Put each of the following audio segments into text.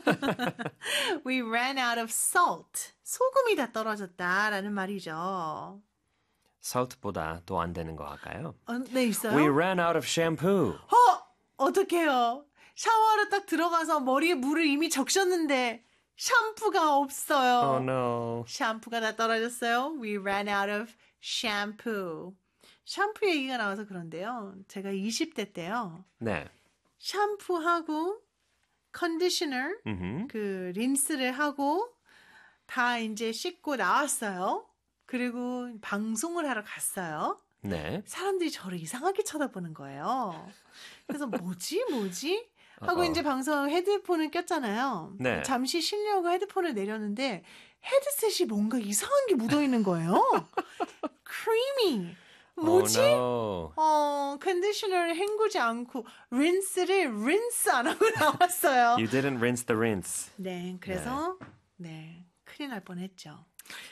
We ran out of salt. 소금이 다 떨어졌다라는 말이죠. salt보다 또 안 되는 거 할까요? 네, 있어요? We ran out of shampoo. 어떡해요? 샤워하러 딱 들어가서 머리에 물을 이미 적셨는데 샴푸가 없어요. Oh no. 샴푸가 다 떨어졌어요. We ran out of shampoo. 샴푸 얘기가 나와서 그런데요. 제가 20대 때요. 네. 샴푸하고 컨디셔너, 그 린스를 하고 다 이제 씻고 나왔어요. 그리고 방송을 하러 갔어요. 네. 사람들이 저를 이상하게 쳐다보는 거예요. 그래서 뭐지? 하고 이제 방송 헤드폰을 꼈잖아요. 네. 잠시 쉬려고 헤드폰을 내렸는데 헤드셋이 뭔가 이상한 게 묻어있는 거예요. creamy. 뭐지? Oh, no. 컨디셔너를 헹구지 않고 린스를 린스 안 하고 나왔어요. You didn't rinse the rinse. 네, 그래서 네, 큰일 날 뻔했죠.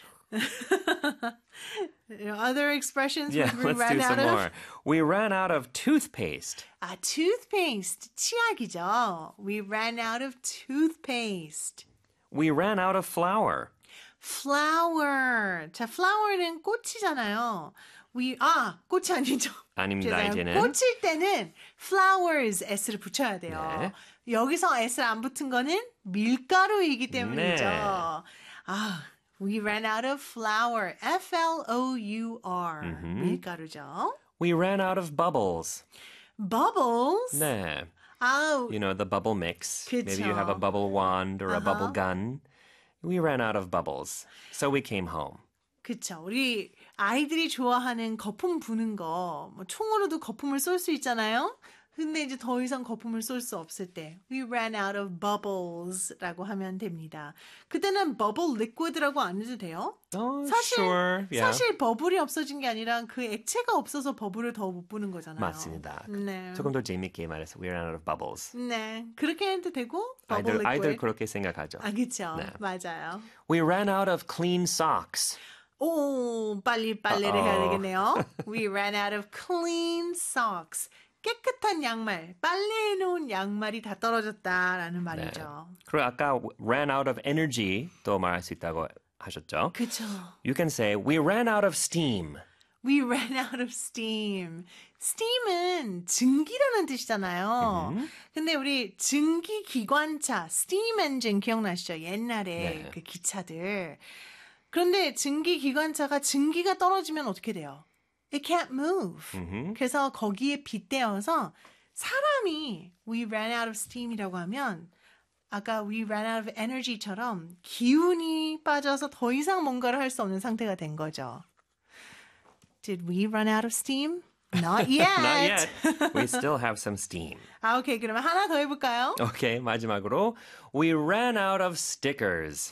Other expressions Yeah, we let's ran do out some of? more. We ran out of toothpaste. toothpaste. 치약이죠. We ran out of toothpaste. We ran out of flour. flower. 자, flower는 꽃이잖아요. 꽃이 아니죠. 아닙니다, 죄송해요. 이제는. 꽃일 때는 flowers s를 붙여야 돼요. 네. 여기서 s 안 붙은 거는 밀가루이기 때문이죠. 네. We ran out of flour. Flour. 밀가루죠. We ran out of bubbles. Bubbles. 네. You know, the bubble mix. 그쵸. Maybe you have a bubble wand or a bubble gun. We ran out of bubbles. So we came home. 그쵸. 우리 아이들이 좋아하는 거품 부는 거, 뭐 총으로도 거품을 쏠 수 있잖아요. 근데 이제 더 이상 거품을 쏠 수 없을 때 We ran out of bubbles라고 하면 됩니다. 그때는 bubble liquid라고 안 해도 돼요? Oh, 사실, sure. Yeah. 사실 버블이 없어진 게 아니라 그 액체가 없어서 버블을 더 못 부는 거잖아요. 맞습니다. 네. 조금 더 재밌게 말해서 We ran out of bubbles. 네. 그렇게 해도 되고 bubble 아이들 liquid. 그렇게 생각하죠. 그렇죠. 네. 맞아요. We ran out of clean socks. 빨리 빨래를 해야 되겠네요. We ran out of clean socks. 깨끗한 양말, 빨래해 놓은 양말이 다 떨어졌다라는 말이죠. 그리고 아까 ran out of energy 또 말할 수 있다고 하셨죠? 그렇죠. You can say we ran out of steam. We ran out of steam. steam은 증기라는 뜻이잖아요. 근데 우리 증기 기관차, steam engine 기억나시죠? 옛날에 네. 그 기차들. 그런데 증기 기관차가 증기가 떨어지면 어떻게 돼요? It can't move. 그래서 거기에 빗대어서 사람이 we ran out of steam이라고 하면 아까 we ran out of energy처럼 기운이 빠져서 더 이상 뭔가를 할 수 없는 상태가 된 거죠. Did we run out of steam? Not yet. Not yet. We still have some steam. 오케이. 그러면 하나 더 해볼까요? Okay, 마지막으로 we ran out of stickers.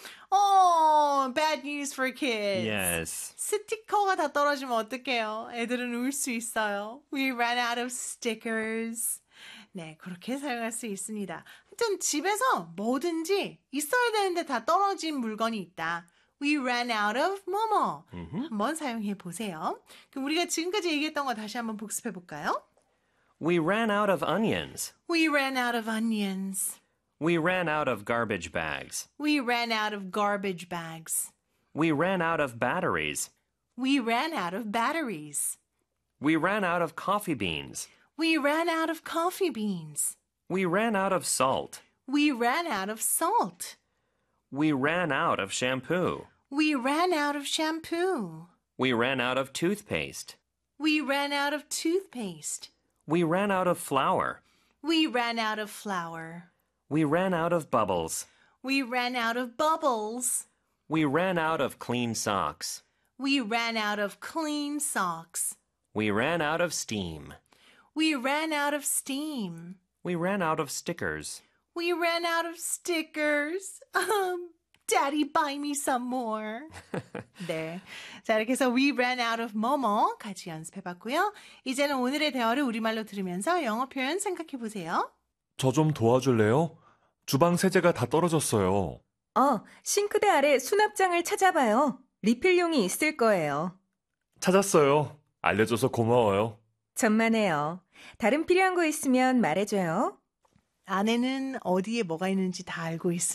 Bad news for kids. Yes. 스티커가 다 떨어지면 어떡해요? 애들은 울 수 있어요. We ran out of stickers. 네, 그렇게 사용할 수 있습니다. 하여튼 집에서 뭐든지 있어야 되는데 다 떨어진 물건이 있다. We ran out of 뭐뭐. 한번 사용해 보세요. 그럼 우리가 지금까지 얘기했던 거 다시 한번 복습해 볼까요? We ran out of onions. We ran out of onions. We ran out of garbage bags. We ran out of garbage bags. We ran out of batteries. We ran out of batteries. We ran out of coffee beans. We ran out of coffee beans. We ran out of salt. We ran out of salt. We ran out of shampoo. We ran out of shampoo. We ran out of toothpaste. We ran out of toothpaste. We ran out of flour. We ran out of flour. We ran out of bubbles. We ran out of bubbles. We ran out of clean socks. We ran out of clean socks. We ran out of steam. We ran out of steam. We ran out of stickers. We ran out of stickers. Daddy, buy me some more. 네. 자, 이렇게 해서 we ran out of 뭐뭐 같이 연습해봤고요. 이제는 오늘의 대화를 우리말로 들으면서 영어 표현 생각해보세요. 저 좀 도와줄래요? 주방 세제가 다 떨어졌어요. 싱크대 아래 수납장을 찾아봐요. 리필용이 있을 거예요. 찾았어요. 알려줘서 고마워요. 천만에요. 다른 필요한 거 있으면 말해줘요. 아내는 어디에 뭐가 있는지 다 알고 있습니다.